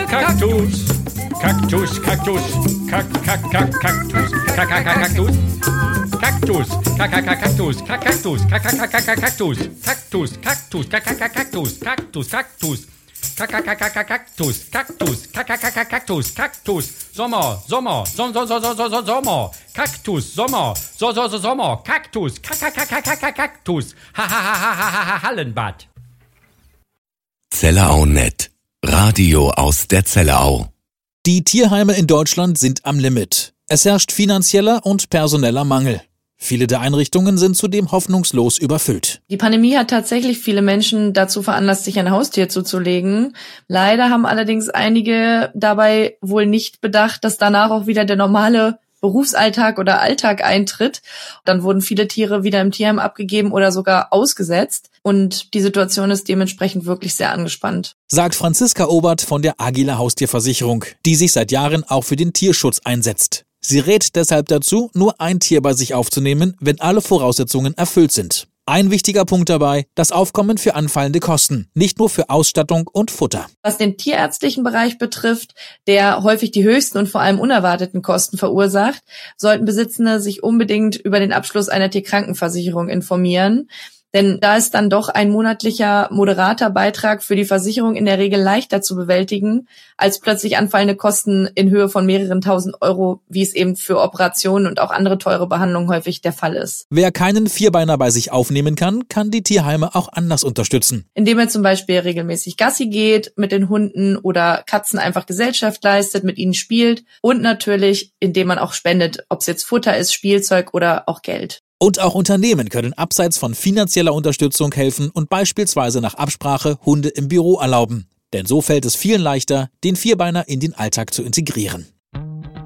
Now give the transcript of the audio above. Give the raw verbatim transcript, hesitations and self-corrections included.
Kaktus. Kaktus, Kaktus, Kak, Kak, Kak, Kaktus, Kak, Kak, Kaktus, Kaktus, Kak, Kak, Kaktus, Kak, Kaktus, Kak, Kak, Kaktus, Kaktus, Kaktus, Kak, Kak, Kaktus, Kaktus, Kaktus, Kak, Kak, Kaktus, Kaktus, Kak, Kak, Kaktus, Kaktus, Sommer, Sommer, Sommer, Sommer, Sommer, Kaktus, Sommer, so, so, so, Sommer, Kaktus, Kak, Kak, Kak, Kaktus, ha, ha, ha, ha, ha, ha, Hallenbad. Zellerau Punkt net. Radio aus der Zellerau. Die Tierheime in Deutschland sind am Limit. Es herrscht finanzieller und personeller Mangel. Viele der Einrichtungen sind zudem hoffnungslos überfüllt. Die Pandemie hat tatsächlich viele Menschen dazu veranlasst, sich ein Haustier zuzulegen. Leider haben allerdings einige dabei wohl nicht bedacht, dass danach auch wieder der normale Berufsalltag oder Alltag eintritt. Dann wurden viele Tiere wieder im Tierheim abgegeben oder sogar ausgesetzt. Und die Situation ist dementsprechend wirklich sehr angespannt. Sagt Franziska Obert von der Agila Haustierversicherung, die sich seit Jahren auch für den Tierschutz einsetzt. Sie rät deshalb dazu, nur ein Tier bei sich aufzunehmen, wenn alle Voraussetzungen erfüllt sind. Ein wichtiger Punkt dabei, das Aufkommen für anfallende Kosten, nicht nur für Ausstattung und Futter. Was den tierärztlichen Bereich betrifft, der häufig die höchsten und vor allem unerwarteten Kosten verursacht, sollten Besitzende sich unbedingt über den Abschluss einer Tierkrankenversicherung informieren. Denn da ist dann doch ein monatlicher moderater Beitrag für die Versicherung in der Regel leichter zu bewältigen, als plötzlich anfallende Kosten in Höhe von mehreren tausend Euro, wie es eben für Operationen und auch andere teure Behandlungen häufig der Fall ist. Wer keinen Vierbeiner bei sich aufnehmen kann, kann die Tierheime auch anders unterstützen. Indem er zum Beispiel regelmäßig Gassi geht mit den Hunden oder Katzen einfach Gesellschaft leistet, mit ihnen spielt und natürlich, indem man auch spendet, ob es jetzt Futter ist, Spielzeug oder auch Geld. Und auch Unternehmen können abseits von finanzieller Unterstützung helfen und beispielsweise nach Absprache Hunde im Büro erlauben. Denn so fällt es vielen leichter, den Vierbeiner in den Alltag zu integrieren.